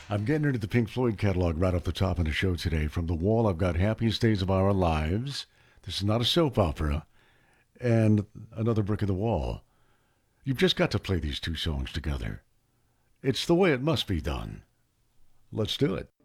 I'm getting into the Pink Floyd catalog right off the top of the show today. From The Wall, I've got Happiest Days of Our Lives. This is not a soap opera. And Another Brick in the Wall. You've just got to play these two songs together. It's the way it must be done. Let's do it.